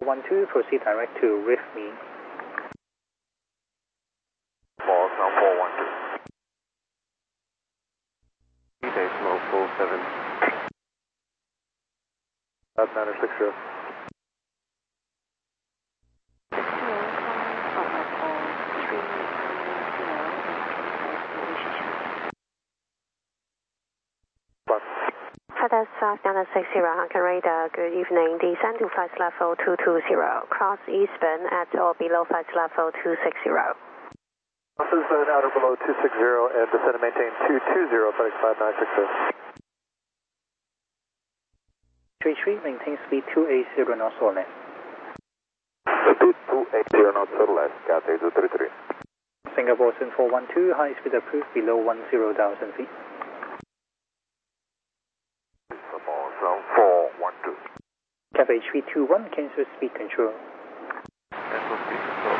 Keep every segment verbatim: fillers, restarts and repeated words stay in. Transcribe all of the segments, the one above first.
one two, proceed direct to Riff Me. Ball now four one two. three decimal four seven. That's nine six zero. FedEx five nine six zero, Hong radar, good evening. Descend to flight level two two zero. Cross eastbound at or below flight level two six zero. Cross eastbound outer below two six zero and descend and maintain two two zero, FedEx five nine six zero. three three, maintain speed two eight zero knots or less. Speed two eight zero knots or less, Cathay two three three. Singapore seven four one two, high speed approved below ten thousand feet. four one two. Cathay three two one, cancel speed control. Cancel speed control.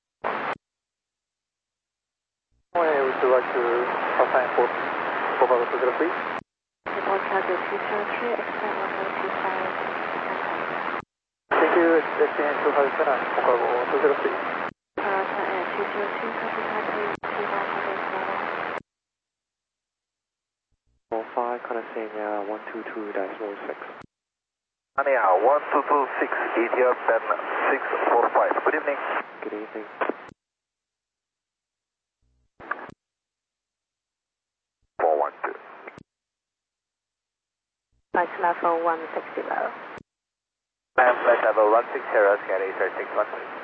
Where would you like to assign for Bravo two zero three? Report Cathay two zero three, expect one zero two five. Thank you, exchange two five seven, Bravo two zero three. Toronto Air two zero two, copy Cathay two one zero seven. four five, California one two two decimal six. Anyhow, one two two six, Etihad ten six four five. Good evening. Good evening. four one two. Flight level one six zero. I am flight level one six zero, Cathay thirty six one three.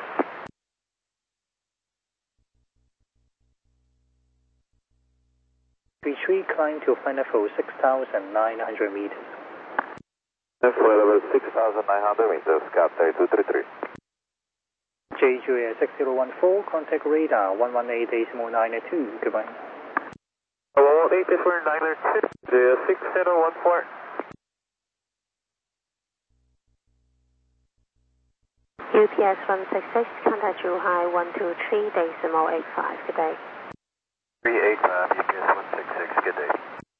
three three, climb to final level six thousand nine hundred meters. Flight level six thousand nine hundred meters, Cathay two three three. J J Air six zero one four, contact radar one one eight decimal nine two, goodbye. Hello, eight decimal nine two, six zero one four. U P S one six six, contact Zhuhai one two three decimal eight five, good day. three eight five, U P S one six six, good day.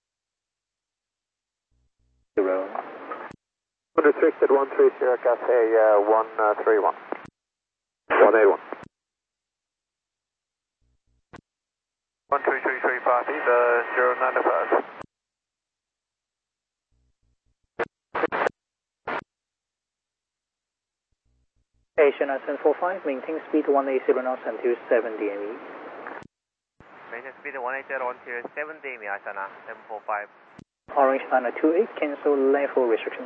Zero. Unrestricted one three zero, Cathay uh, one three one. one eight one. one three three three, copy, the zero nine five. Asian seven four five, maintain speed one eight zero knots until seven D M E. Maintain speed one eight zero until seven D M E, Asana seven four five. Orange nine two eight, cancel level restrictions.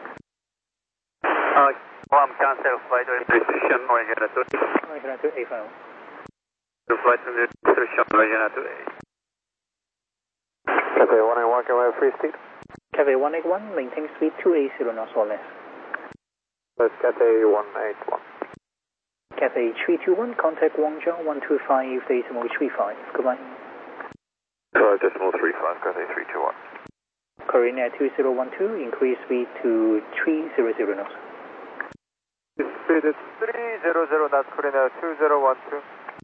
Uh, one cancel flight restriction, Orange nine two eight. Orange nine two eight final. The flight restriction, Orange nine two eight. Cathay one eight one, can we have free speed? Cathay one eight one, maintain speed two eight zero knots or less. That's Cathay one eight one. Cathay three two one, contact Guangzhou one two five decimal three five, goodbye. Uh, decimal three five, Cathay three two one. Korean Air two zero one two, increase speed to three hundred knots. Speed is three hundred knots, Korean Air two zero one two.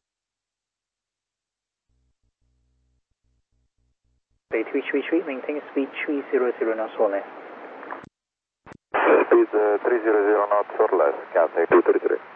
Cathay three three three, maintain speed three hundred knots or less. Speed uh, three hundred knots or less, Cathay two three three.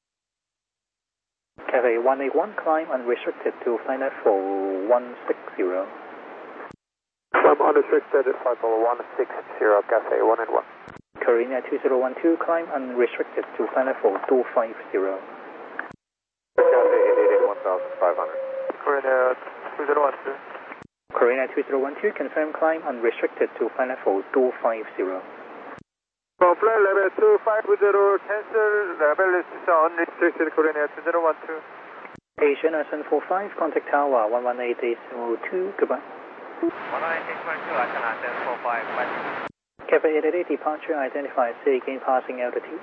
Cathay one eight one, climb unrestricted to final for one six zero. Climb unrestricted at flight level one six zero, Cathay one eight one. Korean Air two zero one two, climb unrestricted to final for two five zero. Cathay eight eight eight, one thousand five hundred. Korean Air two zero one two. Korean Air two zero one two, confirm climb unrestricted to final for two five zero. From flight level two five zero, cancel level restriction unrestricted, Korean Air two zero one two. Asian seven four five, contact tower one one eight decimal two, goodbye. one one eight decimal two, Asana seven four five. Cathay eight eight eight, departure identified, say again passing altitude.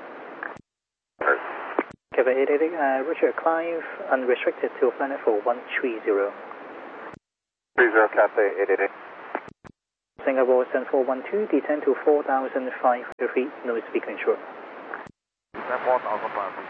Cathay eight eight eight, uh, Richard, climb unrestricted to final for one three zero. three zero, Cathay eight eight eight. Singapore seven four one two, descend to four thousand five hundred feet, no speed control. four thousand five hundred.